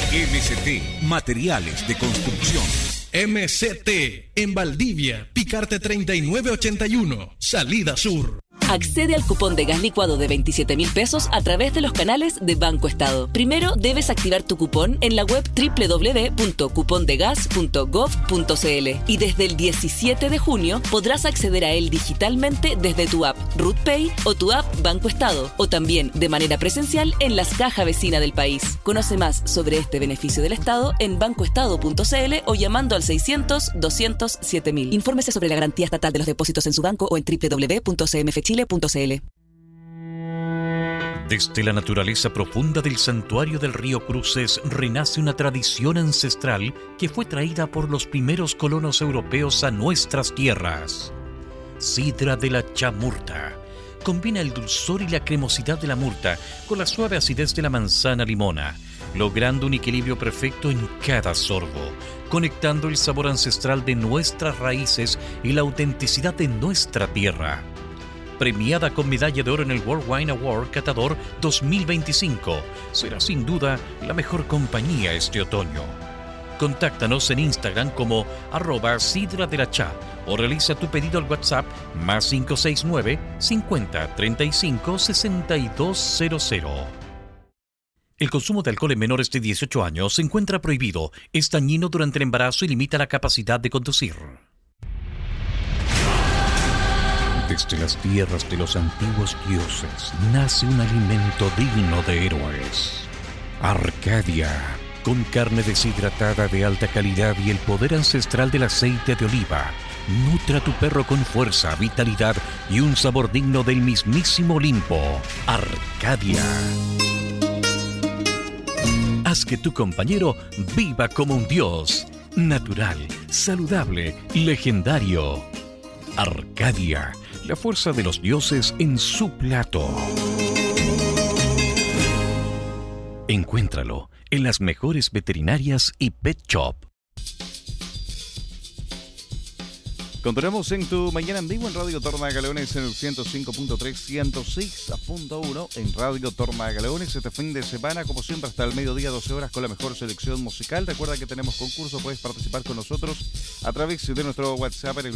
MCT Materiales de Construcción. MCT en Valdivia, Picarte 3981, Salida Sur. Accede al cupón de gas licuado de 27.000 pesos a través de los canales de Banco Estado. Primero debes activar tu cupón en la web www.cupondegas.gov.cl y desde el 17 de junio podrás acceder a él digitalmente desde tu app RootPay o tu app Banco Estado, o también de manera presencial en las cajas vecinas del país. Conoce más sobre este beneficio del Estado en bancoestado.cl o llamando al 600-200-7000. Infórmese sobre la garantía estatal de los depósitos en su banco o en www.cmfchile.cl. Desde la naturaleza profunda del santuario del río Cruces renace una tradición ancestral que fue traída por los primeros colonos europeos a nuestras tierras. Sidra de la Chamurta. Combina el dulzor y la cremosidad de la murta con la suave acidez de la manzana limona, logrando un equilibrio perfecto en cada sorbo, conectando el sabor ancestral de nuestras raíces y la autenticidad de nuestra tierra. Premiada con medalla de oro en el World Wine Award Catador 2025, será sin duda la mejor compañía este otoño. Contáctanos en Instagram como @sidradelacha o realiza tu pedido al WhatsApp +569 50 35 6200. El consumo de alcohol en menores de 18 años se encuentra prohibido, es dañino durante el embarazo y limita la capacidad de conducir. Desde las tierras de los antiguos dioses nace un alimento digno de héroes. Arcadia, con carne deshidratada de alta calidad y el poder ancestral del aceite de oliva. Nutre a tu perro con fuerza, vitalidad y un sabor digno del mismísimo Olimpo. Arcadia. Haz que tu compañero viva como un dios. Natural, saludable, legendario. Arcadia. La fuerza de los dioses en su plato. Encuéntralo en las mejores veterinarias y pet shop. Continuamos en tu Mañana en Vivo en Radio Tornagaleones en el 105.3, 106.1 en Radio Tornagaleones. Este fin de semana, como siempre, hasta el mediodía, 12 horas, con la mejor selección musical. Recuerda que tenemos concurso, puedes participar con nosotros a través de nuestro WhatsApp en el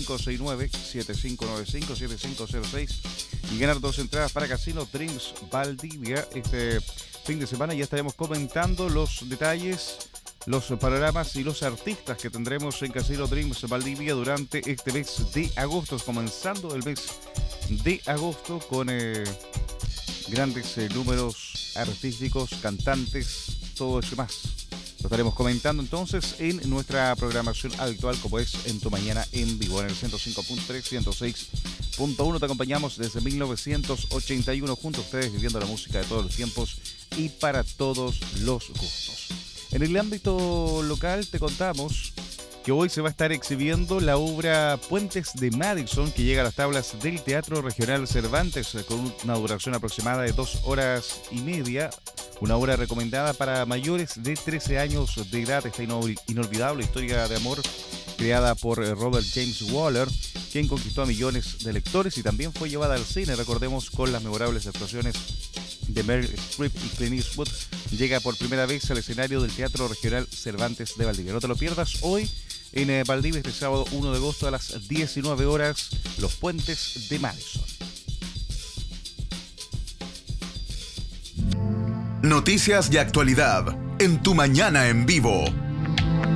+569-7595-7506 y ganar 2 entradas para Casino Dreams Valdivia. Este fin de semana ya estaremos comentando los detalles, los panoramas y los artistas que tendremos en Casino Dreams Valdivia durante este mes de agosto, comenzando el mes de agosto con grandes números artísticos, cantantes, todo eso y más. Lo estaremos comentando entonces en nuestra programación habitual, como es en tu Mañana en Vivo, en el 105.3, 106.1. Te acompañamos desde 1981 junto a ustedes, viviendo la música de todos los tiempos y para todos los gustos. En el ámbito local te contamos que hoy se va a estar exhibiendo la obra Puentes de Madison, que llega a las tablas del Teatro Regional Cervantes con una duración aproximada de 2 horas y media. Una obra recomendada para mayores de 13 años de edad. Esta inolvidable historia de amor creada por Robert James Waller, quien conquistó a millones de lectores y también fue llevada al cine, recordemos, con las memorables actuaciones de Meryl Streep y Clint Eastwood. Llega por primera vez al escenario del Teatro Regional Cervantes de Valdivia. No te lo pierdas hoy en Valdivia, este sábado 1 de agosto a las 19 horas, Los Puentes de Madison. Noticias y actualidad en tu Mañana en Vivo.